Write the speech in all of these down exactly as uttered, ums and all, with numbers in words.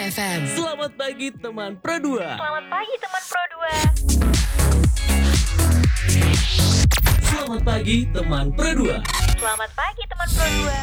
F M. Selamat pagi teman Pro dua. Selamat pagi teman Pro dua. Selamat pagi teman Pro dua. Selamat pagi teman Pro dua.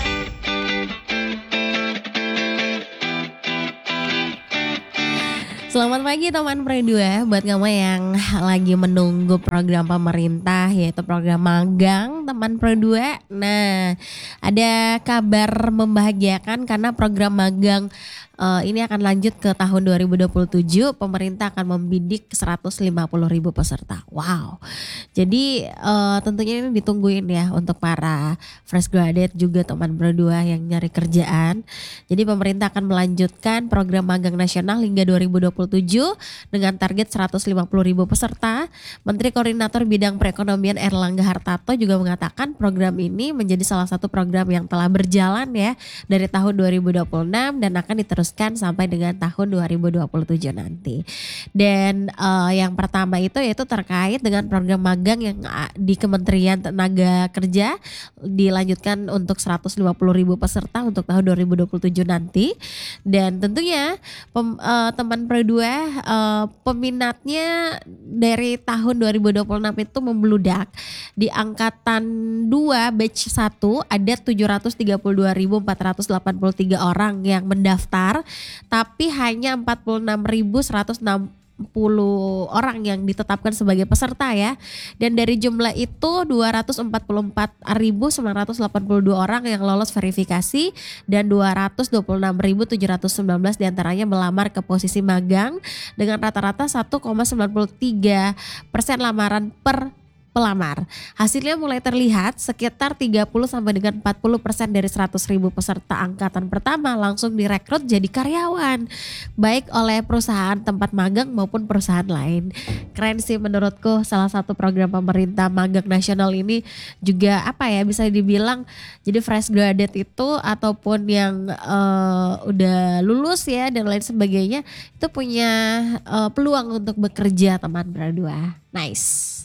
Selamat pagi teman Pro dua, buat kamu yang lagi menunggu program pemerintah yaitu program magang teman Pro dua. Nah, ada kabar membahagiakan karena program magang uh, ini akan lanjut ke tahun dua ribu dua puluh tujuh. Pemerintah akan membidik seratus lima puluh ribu peserta. Wow. Jadi uh, tentunya ini ditungguin ya untuk para fresh graduate juga teman Pro dua yang nyari kerjaan. Jadi pemerintah akan melanjutkan program magang nasional hingga dua ribu dua puluh tujuh dengan target seratus lima puluh ribu peserta. Menteri Koordinator Bidang Perekonomian Erlangga Hartarto juga mengatakan program ini menjadi salah satu program yang telah berjalan ya dari tahun dua ribu dua puluh enam dan akan diteruskan sampai dengan tahun dua ribu dua puluh tujuh nanti. Dan uh, yang pertama itu yaitu terkait dengan program magang yang di Kementerian Tenaga Kerja dilanjutkan untuk seratus lima puluh ribu peserta untuk tahun dua ribu dua puluh tujuh nanti. Dan tentunya pem, uh, teman Pro dua uh, peminatnya dari tahun dua ribu dua puluh enam itu membludak. Di angkatan dua batch satu ada tujuh ratus tiga puluh dua ribu empat ratus delapan puluh tiga orang yang mendaftar, tapi hanya empat puluh enam ribu seratus enam puluh orang yang ditetapkan sebagai peserta ya. Dan dari jumlah itu dua ratus empat puluh empat ribu sembilan ratus delapan puluh dua orang yang lolos verifikasi dan dua ratus dua puluh enam ribu tujuh ratus sembilan belas diantaranya melamar ke posisi magang dengan rata-rata satu koma sembilan tiga persen lamaran per pelamar. Hasilnya mulai terlihat sekitar tiga puluh sampai dengan empat puluh persen dari seratus ribu peserta angkatan pertama langsung direkrut jadi karyawan, baik oleh perusahaan tempat magang maupun perusahaan lain. Keren sih menurutku, salah satu program pemerintah magang nasional ini juga apa ya, bisa dibilang jadi fresh graduate itu ataupun yang uh, udah lulus ya dan lain sebagainya itu punya uh, peluang untuk bekerja teman berdua. Nice.